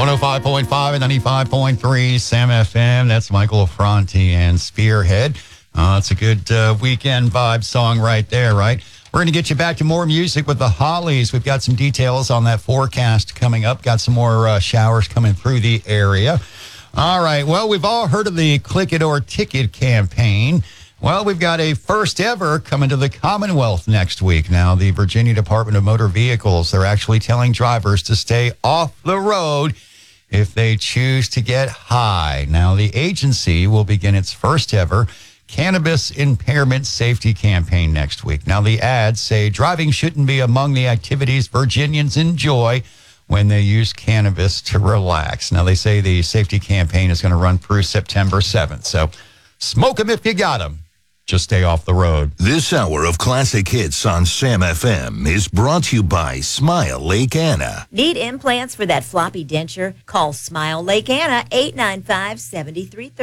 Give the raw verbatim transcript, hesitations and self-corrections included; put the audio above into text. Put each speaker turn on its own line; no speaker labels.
one oh five point five and ninety-five point three Sam F M. That's Michael Affronti and Spearhead. Uh, it's a good uh, weekend vibe song right there, right? We're going to get you back to more music with the Hollies. We've got some details on that forecast coming up. Got some more uh, showers coming through the area. All right. Well, we've all heard of the Click It or Ticket campaign. Well, we've got a first ever coming to the Commonwealth next week. Now, the Virginia Department of Motor Vehicles, they're actually telling drivers to stay off the road if they choose to get high. Now, the agency will begin its first ever cannabis impairment safety campaign next week. Now, the ads say driving shouldn't be among the activities Virginians enjoy when they use cannabis to relax. Now, they say the safety campaign is going to run through September seventh. So smoke them if you got them. Just stay off the road.
This hour of classic hits on Sam F M is brought to you by Smile Lake Anna.
Need implants for that floppy denture? Call Smile Lake Anna, eight nine five, seven three three zero.